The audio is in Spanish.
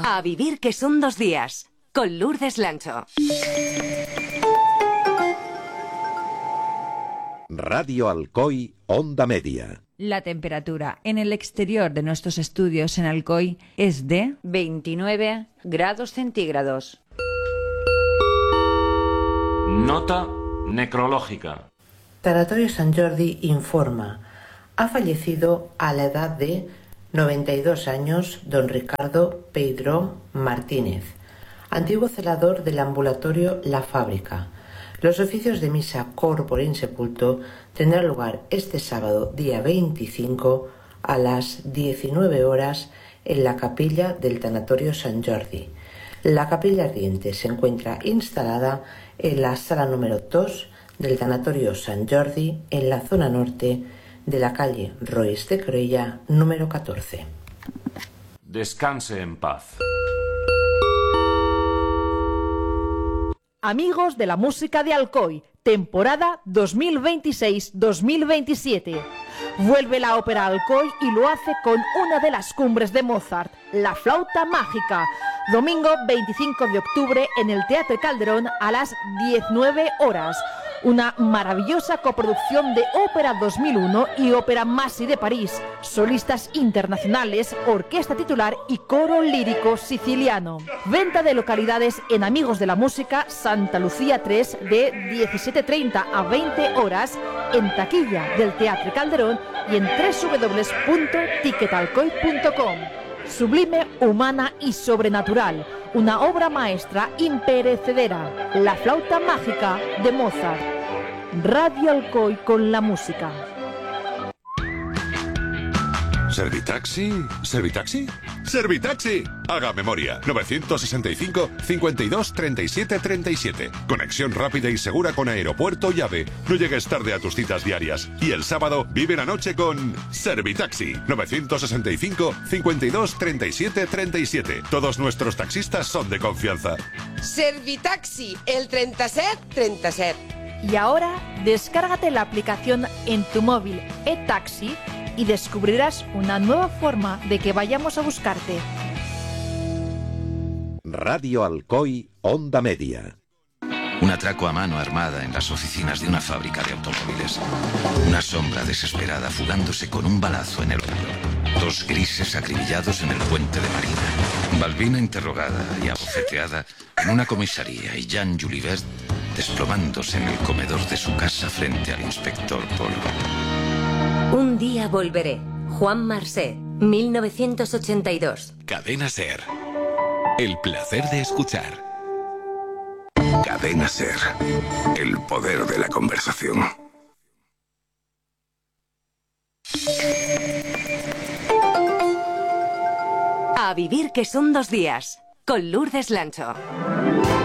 A vivir que son 2 días, con Lourdes Lancho. Radio Alcoy, Onda Media. La temperatura en el exterior de nuestros estudios en Alcoy es de 29 grados centígrados. Nota necrológica. Tanatorio Sant Jordi informa: ha fallecido a la edad de 92 años don Ricardo Peidró Martínez, antiguo celador del ambulatorio La Fábrica. Los oficios de misa corpore insepulto tendrán lugar este sábado, día 25, a las 19 horas en la capilla del Tanatorio Sant Jordi. La capilla ardiente se encuentra instalada en la sala número 2 del Tanatorio Sant Jordi, en la zona norte de la calle Roís de Corella, número 14. Descanse en paz. Amigos de la música de Alcoy, temporada 2026-2027. Vuelve la ópera Alcoy y lo hace con una de las cumbres de Mozart, La Flauta Mágica. Domingo 25 de octubre en el Teatro Calderón a las 19 horas. Una maravillosa coproducción de Ópera 2001 y Ópera Massi de París, solistas internacionales, orquesta titular y coro lírico siciliano. Venta de localidades en Amigos de la Música, Santa Lucía 3, de 17:30 a 20 horas, en taquilla del Teatro Calderón y en www.ticketalcoy.com. Sublime, humana y sobrenatural. Una obra maestra imperecedera. La Flauta Mágica de Mozart. Radio Alcoy con la música. ¿Servitaxi? ¿Servitaxi? ¡Servitaxi! Haga memoria. 965 52 37 37. Conexión rápida y segura con aeropuerto y AVE. No llegues tarde a tus citas diarias. Y el sábado vive la noche con Servitaxi. 965 52 37 37. Todos nuestros taxistas son de confianza. Servitaxi, el 37 37. Y ahora, descárgate la aplicación en tu móvil eTaxi y descubrirás una nueva forma de que vayamos a buscarte. Radio Alcoy, Onda Media. Un atraco a mano armada en las oficinas de una fábrica de automóviles. Una sombra desesperada fugándose con un balazo en el hombro. 2 grises acribillados en el puente de Marina. Balbina interrogada y abofeteada en una comisaría y Jean Julibert desplomándose en el comedor de su casa frente al inspector Polo. Un día volveré. Juan Marsé, 1982. Cadena SER. El placer de escuchar. Cadena SER. El poder de la conversación. A vivir que son 2 días, con Lourdes Lancho.